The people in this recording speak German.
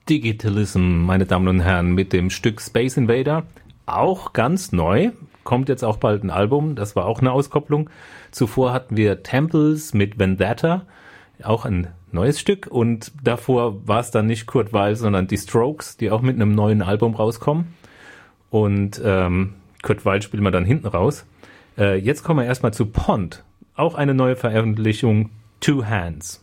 Digitalism, meine Damen und Herren, mit dem Stück Space Invader. Auch ganz neu. Kommt jetzt auch bald ein Album. Das war auch eine Auskopplung. Zuvor hatten wir Temples mit Vendetta. Auch ein neues Stück. Und davor war es dann nicht Kurt Weill, sondern die Strokes, die auch mit einem neuen Album rauskommen. Und Kurt Weill spielen wir dann hinten raus. Jetzt kommen wir erstmal zu Pond. Auch eine neue Veröffentlichung, Two Hands.